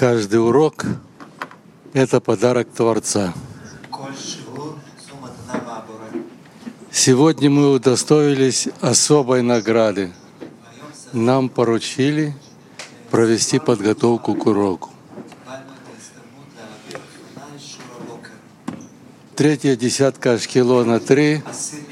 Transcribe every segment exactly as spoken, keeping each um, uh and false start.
Каждый урок — это подарок Творца. Сегодня мы удостоились особой награды. Нам поручили провести подготовку к уроку. Третья десятка Ашкелона три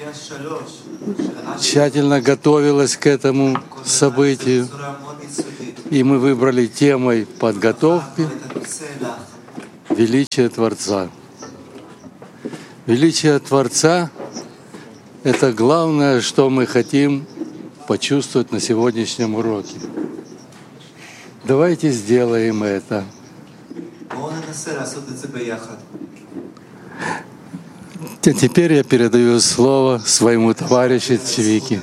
тщательно готовилась к этому событию, и мы выбрали темой подготовки величие Творца. Величие Творца — это главное, что мы хотим почувствовать на сегодняшнем уроке. Давайте сделаем это. Теперь я передаю слово своему товарищу Цвике.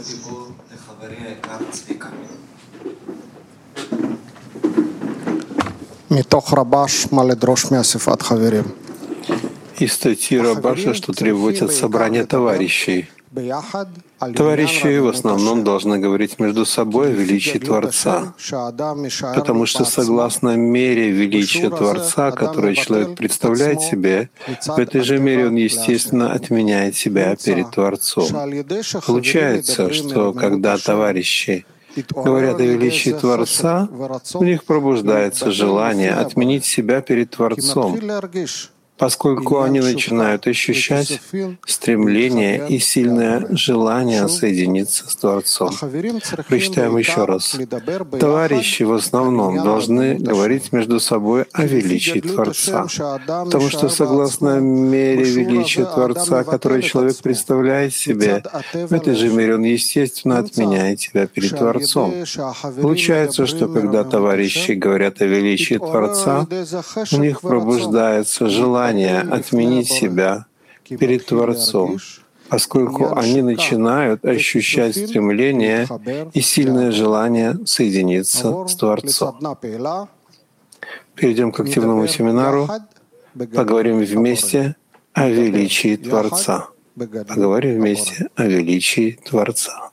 Из статьи Рабаша, что требовать от собрания товарищей. Товарищи в основном должны говорить между собой о величии Творца, потому что согласно мере величия Творца, которое человек представляет себе, в этой же мере он, естественно, отменяет себя перед Творцом. Получается, что когда товарищи говорят о величии Творца, у них пробуждается желание отменить себя перед Творцом, поскольку они начинают ощущать стремление и сильное желание соединиться с Творцом. Прочитаем еще раз. Товарищи в основном должны говорить между собой о величии Творца, потому что согласно мере величия Творца, которое человек представляет себе, в этой же мере он, естественно, отменяет себя перед Творцом. Получается, что когда товарищи говорят о величии Творца, у них пробуждается желание отменить себя перед Творцом, поскольку они начинают ощущать стремление и сильное желание соединиться с Творцом. Перейдем к активному семинару. Поговорим вместе о величии Творца. Поговорим вместе о величии Творца.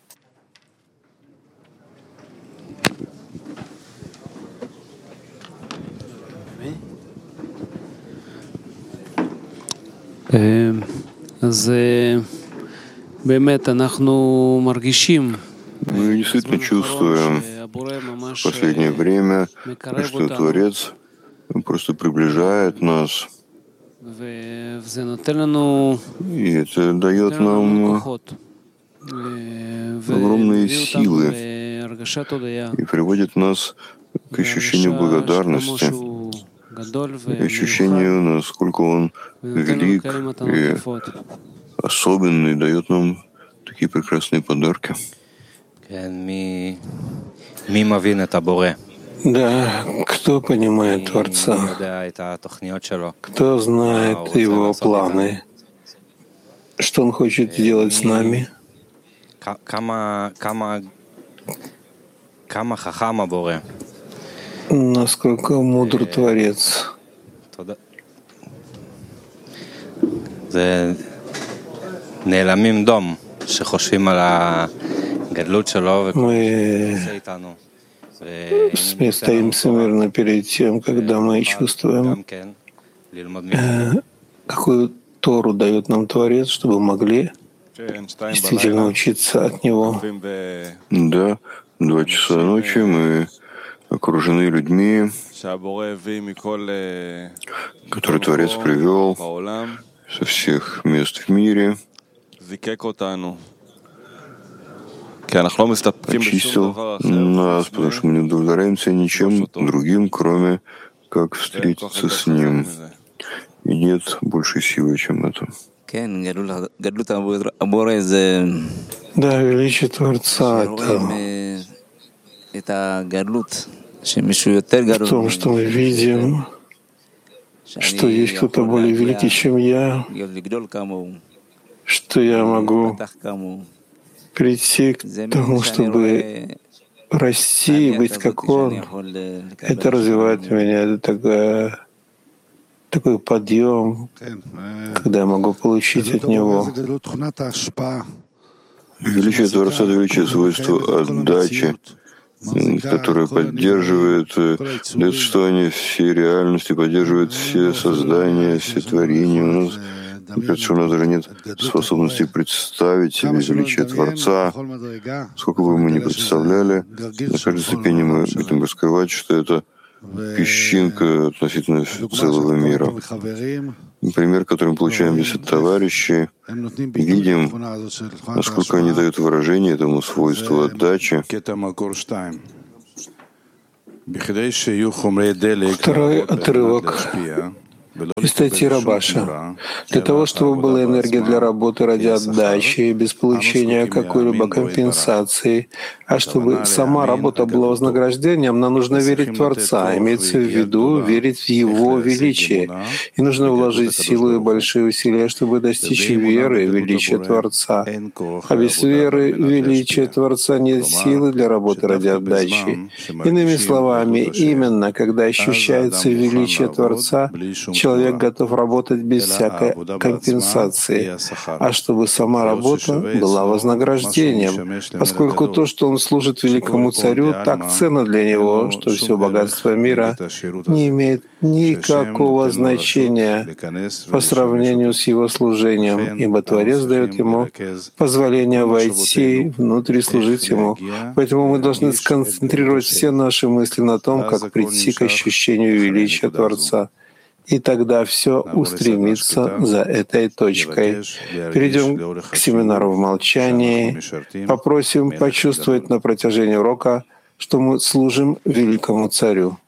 אז באמת אנחנו מרגישים Мы действительно чувствуем в последнее время, что Творец просто приближает нас, и это дает нам огромные силы и приводит нас к ощущению благодарности, и ощущению, насколько Он велик и особенный, дает нам такие прекрасные подарки. Да, кто понимает Творца? Кто знает Его планы? Что Он хочет сделать с нами? Насколько мудр Творец? Мы стоим смирно перед тем, когда мы чувствуем, какую Тору дает нам Творец, чтобы могли действительно учиться от Него. Да, два часа ночи мы окружены людьми, которые Творец привел со всех мест в мире, очистил нас, потому что мы не удовлетворяемся ничем другим, кроме как встретиться с Ним. И нет большей силы, чем это. Да, величие Творца — это в том, что мы видим, что есть кто-то более великий, чем я, что я могу прийти к тому, чтобы расти и быть как Он. Это развивает меня, это такая, такой подъем, когда я могу получить от Него. Величие Творца — это величие свойства отдачи. которая поддерживает, дает существование всей реальности, поддерживает все создания, все творения. У нас, мне кажется, у нас даже нет способности представить себе величие Творца. Сколько бы мы ни представляли, на каждой ступени мы будем раскрывать, что это песчинка относительно целого мира. Пример, который мы получаем здесь от товарищей, видим, насколько они дают выражение этому свойству отдачи. Второй отрывок из статьи Рабаша. Для того, чтобы была энергия для работы ради отдачи, без получения какой-либо компенсации, а чтобы сама работа была вознаграждением, нам нужно верить в Творца, имеется в виду верить в Его величие. И нужно вложить силу и большие усилия, чтобы достичь веры в величие Творца. А без веры в величие Творца нет силы для работы ради отдачи. Иными словами, именно когда ощущается величие Творца, человек готов работать без всякой компенсации, а чтобы сама работа была вознаграждением, поскольку то, что он служит великому царю, так ценно для него, что все богатство мира не имеет никакого значения по сравнению с его служением, ибо Творец дает ему позволение войти внутрь и служить ему. Поэтому мы должны сконцентрировать все наши мысли на том, как прийти к ощущению величия Творца. И тогда все устремится за этой точкой. Перейдем к семинару в молчании. Попросим почувствовать на протяжении урока, что мы служим великому царю.